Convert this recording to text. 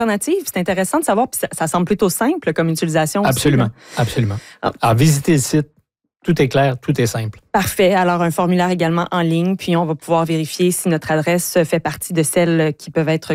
alternative. C'est intéressant de savoir, puis ça semble plutôt simple comme utilisation. Absolument, aussi, absolument. Alors, visitez le site. Tout est clair, tout est simple. Parfait. Alors, un formulaire également en ligne, puis on va pouvoir vérifier si notre adresse fait partie de celles qui peuvent être